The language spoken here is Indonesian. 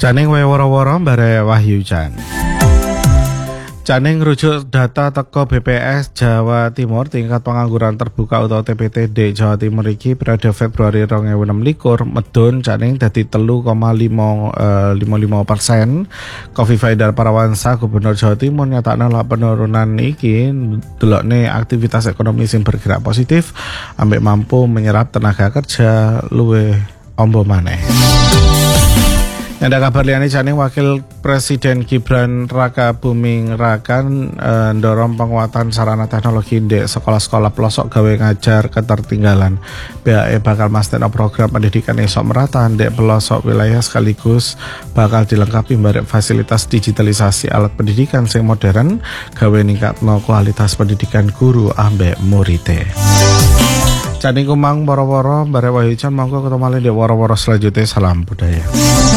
Caning woro-woro bare Wahyu Chan. Caning rujuk data teko BPS Jawa Timur, tingkat pengangguran terbuka atau TPTD Jawa Timur iki periode Februari 2026 medun caning dadi 3,55%. Khofifah Indar Parawansa Gubernur Jawa Timur nyatakna lah penurunan iki delokne aktivitas ekonomi sing bergerak positif ambek mampu menyerap tenaga kerja luwih ombo maneh. Ada kabar liane caning Wakil Presiden Gibran Raka Buming Raka ndorong penguatan sarana teknologi di sekolah-sekolah pelosok gawe ngajar ketertinggalan. BAE bakal masteno program pendidikan esok merata di pelosok wilayah sekaligus bakal dilengkapi barek fasilitas digitalisasi alat pendidikan sing modern gawe ningkatno kualitas pendidikan guru ambek murite. Caning kumang woro-woro bare Wahyu Chan monggo ketemu di woro-woro selanjutnya. Salam budaya.